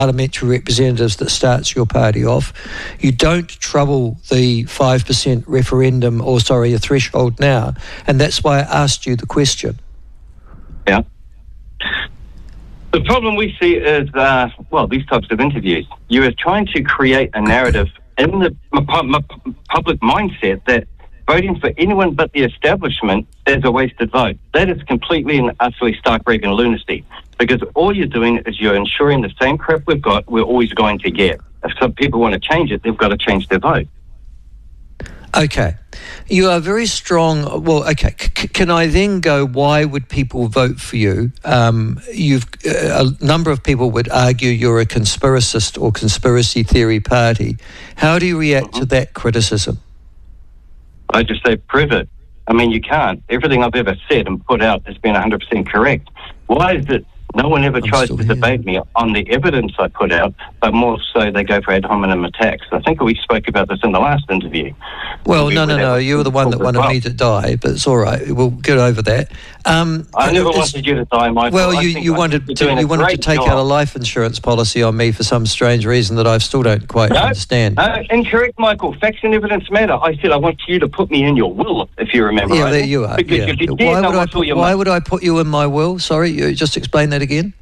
parliamentary representatives that starts your party off. You don't trouble the 5% referendum, a threshold now, and that's why I asked you the question. Yeah. The problem we see is, these types of interviews. You are trying to create a narrative in the public mindset that voting for anyone but the establishment is a wasted vote. That is completely and utterly stark-raving lunacy, because all you're doing is you're ensuring the same crap we're always going to get. If some people want to change it, they've got to change their vote. Okay. You are very strong. Well, okay. Can I then go, why would people vote for you? A number of people would argue you're a conspiracist or conspiracy theory party. How do you react to that criticism? I just say, prove it. I mean, you can't. Everything I've ever said and put out has been 100% correct. Why is it no one ever tries to debate me on the evidence I put out, but more so they go for ad hominem attacks? I think we spoke about this in the last interview. Well, no. You were the one that wanted me to die, but it's all right. We'll get over that. I never wanted you to die, Michael. Well, you wanted to take out a life insurance policy on me for some strange reason that I still don't quite understand. Incorrect, Michael. Facts and evidence matter. I said I want you to put me in your will, if you remember. Yeah, there you are. Because if you did, why would I put you in my will? Sorry, you just explain that again.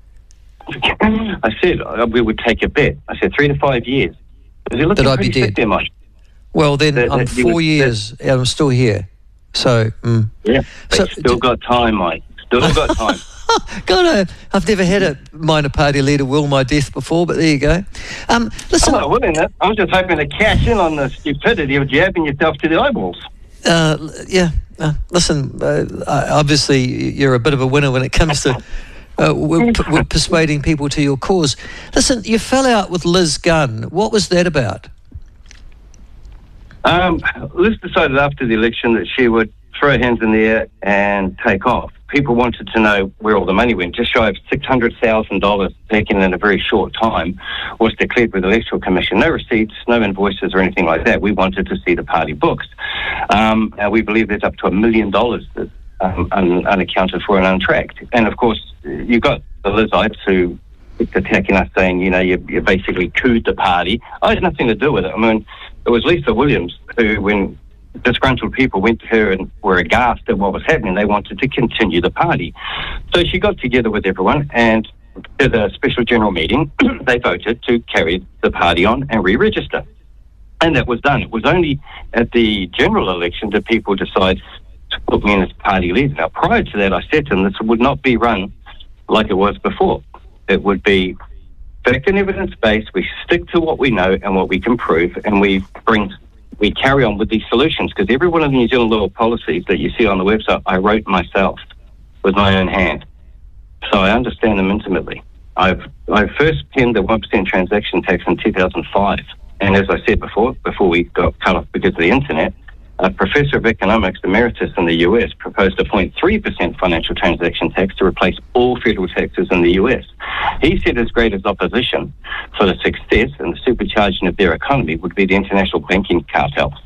I said we would take a bet. I said 3 to 5 years. That I'd be dead. There, Mike. Well, then I'm 4 years and I'm still here. So yeah, still got time, Mike. Still got time. God, I've never had a minor party leader will my death before, but there you go. Listen, I'm not willing it. I'm just hoping to cash in on the stupidity of jabbing yourself to the eyeballs. Listen, obviously you're a bit of a winner when it comes to we're persuading people to your cause. Listen, you fell out with Liz Gunn. What was that about? Liz decided after the election that she would throw her hands in the air and take off. People wanted to know where all the money went. Just shy of $600,000 taken in a very short time was declared with the Electoral Commission. No receipts, no invoices or anything like that. We wanted to see the party books. We believe there's up to $1 million that's unaccounted for and untracked. And of course, you've got the Lizites who attacking us saying, you basically cooed the party. I had nothing to do with it. I mean, it was Lisa Williams who, when disgruntled people went to her and were aghast at what was happening, they wanted to continue the party. So she got together with everyone and did a special general meeting. They voted to carry the party on and re-register. And that was done. It was only at the general election that people decide to put me in as party leader. Now, prior to that, I said to them, this would not be run like it was before. It would be fact and evidence-based. We stick to what we know and what we can prove, and we carry on with these solutions, because every one of the New Zealand law policies that you see on the website, I wrote myself with my own hand. So I understand them intimately. I first penned the 1% transaction tax in 2005. And as I said before we got cut off because of the internet, a professor of economics emeritus in the US proposed a 0.3% financial transaction tax to replace all federal taxes in the US. He said his greatest opposition for the success and the supercharging of their economy would be the international banking cartels.